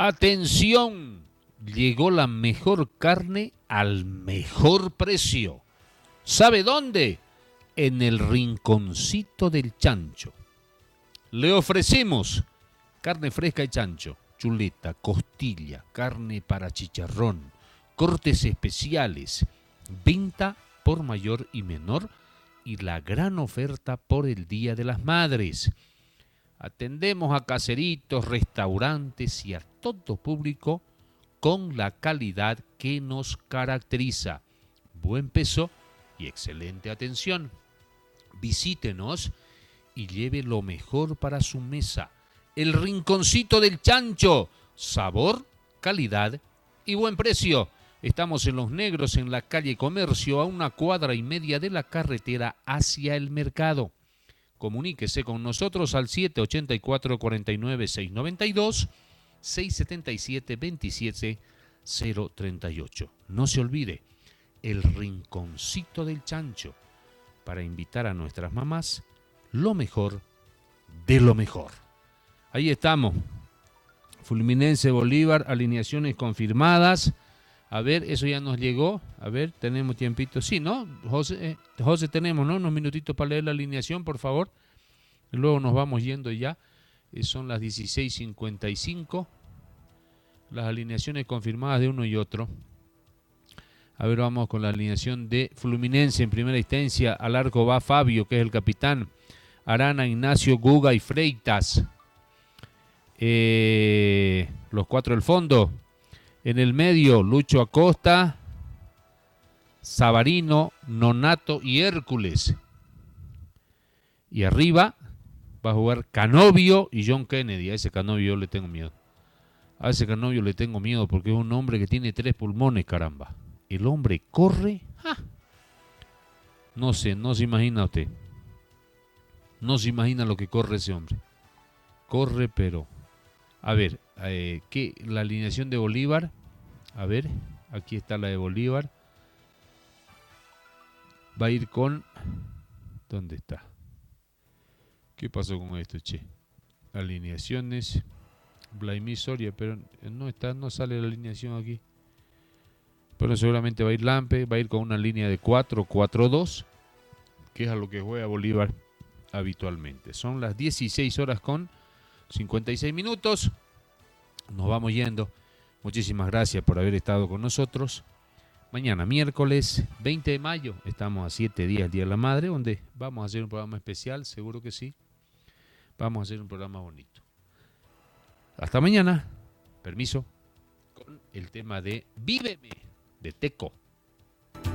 Atención, llegó la mejor carne al mejor precio. ¿Sabe dónde? En el Rinconcito del Chancho. Le ofrecemos carne fresca y chancho, chuleta, costilla, carne para chicharrón, cortes especiales, venta por mayor y menor y la gran oferta por el Día de las Madres. Atendemos a caseritos, restaurantes y a todo público con la calidad que nos caracteriza. Buen peso y excelente atención. Visítenos y lleve lo mejor para su mesa. El Rinconcito del Chancho. Sabor, calidad y buen precio. Estamos en Los Negros, en la calle Comercio, a 1,5 cuadras de la carretera hacia el mercado. Comuníquese con nosotros al 784-49-692, 677-27038. No se olvide, el Rinconcito del Chancho, para invitar a nuestras mamás lo mejor de lo mejor. Ahí estamos. Fluminense Bolívar, alineaciones confirmadas. A ver, eso ya nos llegó. A ver, tenemos tiempito. Sí, ¿no? José, tenemos, ¿no? Unos minutitos para leer la alineación, por favor. Y luego nos vamos yendo ya. Son las 16:55. Las alineaciones confirmadas de uno y otro. A ver, vamos con la alineación de Fluminense en primera instancia. Al arco va Fabio, que es el capitán. Arana, Ignacio, Guga y Freitas. Los cuatro del fondo. En el medio, Lucho Acosta, Savarino, Nonato y Hércules. Y arriba va a jugar Canovio y John Kennedy. A ese Canovio yo le tengo miedo. A ese Canovio le tengo miedo porque es un hombre que tiene 3 pulmones, caramba. El hombre corre. ¡Ja! No sé, no se imagina usted. No se imagina lo que corre ese hombre. Corre, pero... A ver, la alineación de Bolívar. A ver, aquí está la de Bolívar. Va a ir con... ¿Dónde está? ¿Qué pasó con esto, che? Alineaciones. Blaimí Soria, pero no está, no sale la alineación aquí. Pero seguramente va a ir Lampe, va a ir con una línea de 4-4-2, que es a lo que juega Bolívar habitualmente. Son las 16:56. Nos vamos yendo. Muchísimas gracias por haber estado con nosotros. Mañana, miércoles 20 de mayo, estamos a 7 días del Día de la Madre, donde vamos a hacer un programa especial, seguro que sí. Vamos a hacer un programa bonito. Hasta mañana. Permiso. Con el tema de Víveme, de Teco.